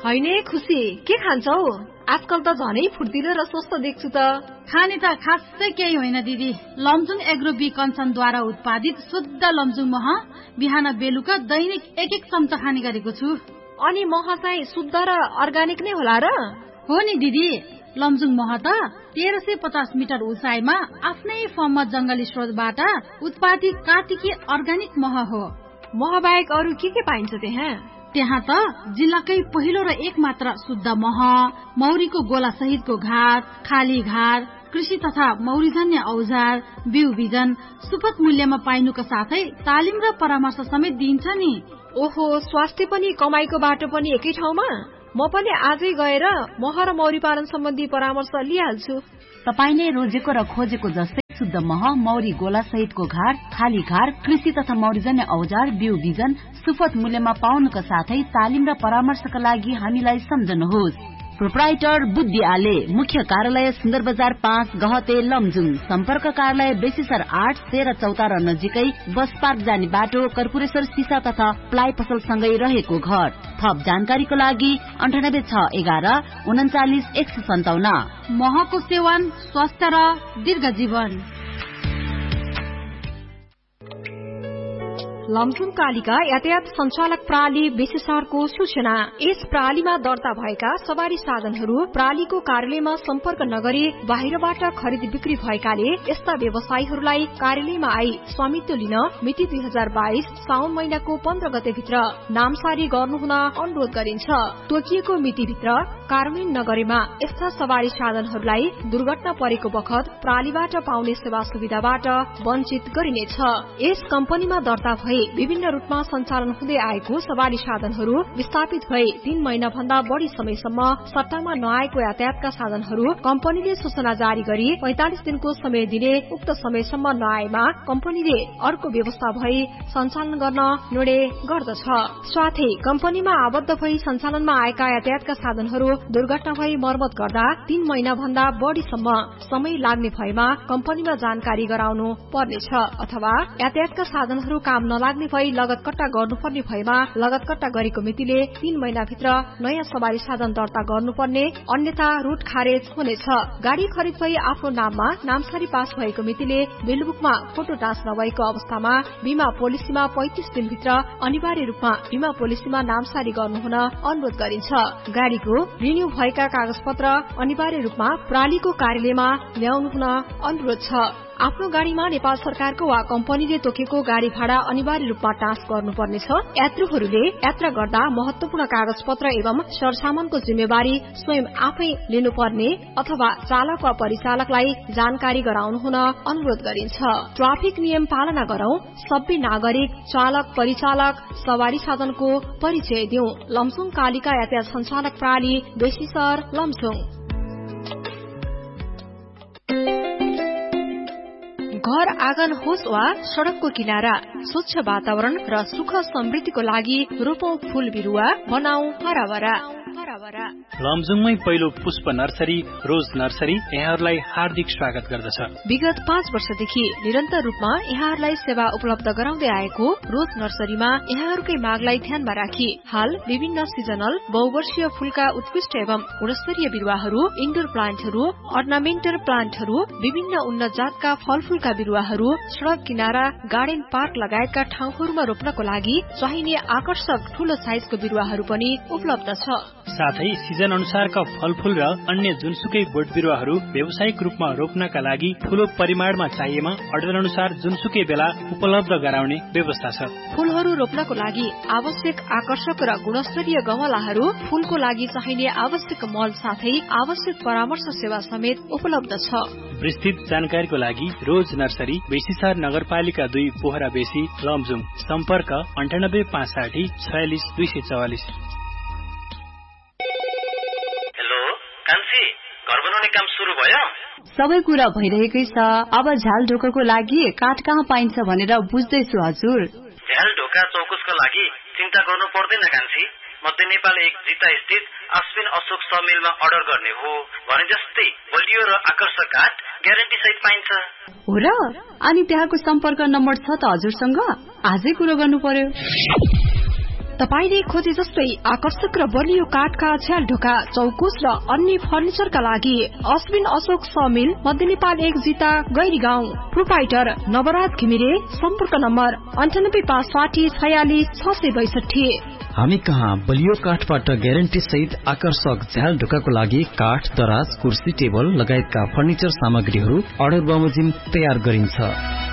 हैने खुसी के खान्छौ? आजकल त झनै फुर्तिलो र स्वस्थ देख्छु त। खाने त खासै केही होइन दिदी। लमजुङ एग्रो बी कञ्चनद्वारा उत्पादित शुद्ध लमजुङ मह बिहान बेलुका दैनिक 1-1 चम्चा खाने गरेको छु। अनि मह चाहिँ शुद्ध र अर्गानिक नै होला र? हो नि दिदी, लमजुङ मह त 1350 मिटर उचाइमा आफ्नै फर्ममा जंगली स्रोतबाट उत्पादित कार्तिकी अर्गानिक मह हो। मह बाहेक अरू के पाइन्छ त्यहाँ? त्यहाँ त जिल्लाकै पहिलो र एकमात्र शुद्ध मह, मौरीको गोला सहितको घाट, खाली घाट, कृषि तथा मौरीजन्य औजार, बिउ बिजन सुपथ मूल्यमा पाइनुका साथै तालिम र परामर्श समेत दिन्छ नि। ओहो, स्वास्थ्य पनि कमाईको बाटो पनि एकै ठाउँमा? म पनि आजै गएर मह र मौरी पालन सम्बन्धी परामर्श लिइहाल्छु। तपाईले रोजेको र खोजेको जस्तै शुद्ध मह, मौरी गोला सहितको घाट, खाली घाट, कृषि तथा मौरीजन्य औजार, बिउ बिजन सुपथ मूल्यमा पाउनुका साथै तालिम र परामर्शका लागि हामीलाई सम्झनुहोस्। प्रोप्राइटर बुद्धि आले, मुख्य कार्यालय सुन्दर बजार 5 गहते लमजुङ, सम्पर्क कार्यालय बेसीसर 8 13 चौतारा नजिकै बस पार्क जाने बाटो, कर्पूरेश्वर सिसा तथा प्लाइ पसल सँगै रहेको घर। थप जानकारीको लागि 9861 39 157। महको सेवन स्वस्थ र दीर्घ जीवन। लमजुङ कालिका यातायात सञ्चालक प्रणाली विशेषारको सूचना। यस प्रणालीमा दर्ता भएका सवारी साधनहरू प्रणालीको कार्यालयमा सम्पर्क नगरी बाहिरबाट खरिद बिक्री भएकाले यस्ता व्यवसायीहरूलाई कार्यालयमा आई स्वामित्व लिन मिति 2022 साउन महिनाको 15 गते भित्र नामसारी गर्नुहुन अनुरोध गरिन्छ। तोकिएको मितिभित्र कार्यान्वयन नगरेमा यस्ता सवारी साधनहरूलाई दुर्घटना परेको बखत प्रणालीबाट पाउने सेवा सुविधाबाट वञ्चित गरिनेछ। यस कम्पनीमा दर्ता भए विभिन्न रूपमा सञ्चालन हुँदै आएको सवारी साधनहरू विस्थापित भई 3 महिना भन्दा बढ़ी समयसम्म सट्टामा नआएको यातायातका साधनहरू कम्पनीले सूचना जारी गरी 45 दिनको समय दिने, उक्त समयसम्म नआएमा कम्पनीले अर्को व्यवस्था भई सञ्चालन गर्न निर्णय गर्दछ। साथै कम्पनीमा आबद्ध भई सञ्चालनमा आएका यातायातका साधनहरू दुर्घटना भई मर्मत गर्दा 3 महिना भन्दा बढ़ीसम्म समय लाग्ने भएमा कम्पनीमा जानकारी गराउनु पर्नेछ। अथवा यातायातका साधनहरू काम नलाग्ने भई लगत कट्टा गर्नुपर्ने भएमा लगत कट्टा गरेको मितिले 3 महिनाभित्र नयाँ सवारी साधन दर्ता गर्नुपर्ने, अन्यथा रूट खारेज हुनेछ। गाड़ी खरिद भई आफ्नो नाममा नामसारी पास भएको मितिले बिलबुकमा फोटो टाँच नभएको अवस्थामा बीमा पोलिसीमा 35 दिनभित्र अनिवार्य रूपमा बीमा पोलिसीमा नामसारी गर्नुहुन अनुरोध गरिन्छ। गाड़ीको रिन्यू भएका कागजपत्र अनिवार्य रूपमा प्रणालीको कार्यालयमा ल्याउनु हुन अनुरोध छ। आफ्नो गाड़ीमा नेपाल सरकारको वा कम्पनीले तोकेको गाड़ी भाडा अनिवार्य रूपमा टाँच गर्नुपर्नेछ। यात्रुहरूले यात्रा गर्दा महत्वपूर्ण कागजपत्र एवं सरसामानको जिम्मेवारी स्वयं आफै लिनुपर्ने अथवा चालक वा परिचालकलाई जानकारी गराउनु हुन अनुरोध गरिन्छ। ट्राफिक नियम पालना गरौं, सबै नागरिक, चालक, परिचालक, सवारी साधनको परिचय दिउँ। लमजुङ कालिका यातायात सञ्चालक प्रणाली बेसीसर लमजुङ। घर आँगन होस् वा सड़कको किनारा, स्वच्छ वातावरण र सुख समृद्धिको लागि रोपौं फूल बिरुवा, बनाऊ हराभरा। लमजुङमै पहिलो पुष्प नर्सरी रोज नर्सरी यहाँहरूलाई हार्दिक स्वागत गर्दछ। विगत 5 वर्षदेखि निरन्तर रूपमा यहाँहरूलाई सेवा उपलब्ध गराउँदै आएको रोज नर्सरीमा यहाँहरूकै मागलाई ध्यानमा राखी हाल विभिन्न सिजनल बहुवर्षीय फूलका उत्कृष्ट एवं गुणस्तरीय बिरुवाहरू, इन्डोर प्लान्टहरू, अर्नामेन्टल प्लान्टहरू, विभिन्न उन्नत जातका फलफूलका बिरुवाहरू, सड़क किनारा, गार्डन पार्क लगायतका ठाउँहरूमा रोप्नको लागि चाहिने आकर्षक ठूलो साइजको बिरुवाहरू पनि उपलब्ध छ। साथै सिजन अनुसारका फलफूल र अन्य जुनसुकै बोट बिरुवाहरू व्यावसायिक रूपमा रोप्नका लागि ठूलो परिमाणमा चाहिएमा अर्डर अनुसार जुनसुकै बेला उपलब्ध गराउने व्यवस्था छ। फूलहरू रोप्नको लागि आवश्यक आकर्षक र गुणस्तरीय गमलाहरू, फूलको लागि चाहिने आवश्यक मल साथै आवश्यक परामर्श सेवा समेत उपलब्ध छ। विस्तृत जानकारीको लागि रोज नर्सरी बेसीसार नगरपालिका 2 पोखरा बेसी लमजुङ, सम्पर्क 98 560 46 244। काम सुरु भयो? सबै कुरा भइरहेकै छ। अब झ्याल ढोकाको लागि काठ कहाँ पाइन्छ भनेर बुझ्दैछु हजुर। झ्याल ढोका चौकुसको लागि चिन्ता गर्नु पर्दैन कान्छी। मध्य नेपाल 1 जिता स्थित अश्विन अशोक समिलमा अर्डर गर्ने हो भने जस्तै बलियो र आकर्षक काठ ग्यारेन्टी सहित पाइन्छ। हो र? अनि त्यहाँको सम्पर्क नम्बर छ त हजुरसँग? आजै कुरो गर्नु पर्यो। तपाईले खोजे जस्तै आकर्षक र बलियो काठका झ्याल ढोका, चौकुस र अन्य फर्निचरका लागि अश्विन अशोक समिल, मध्य नेपाल 1 जिता गैरी गाउँ। प्रोपाइटर नवराज घिमिरे। सम्पर्क नम्बर 9856 46 662। हामी कहाँ बलियो काठबाट ग्यारेन्टी सहित आकर्षक झ्याल ढोकाको लागि काठ, दराज, कुर्सी, टेबल लगायतका फर्निचर सामग्रीहरू अर्डर बमोजिम तयार गरिन्छ।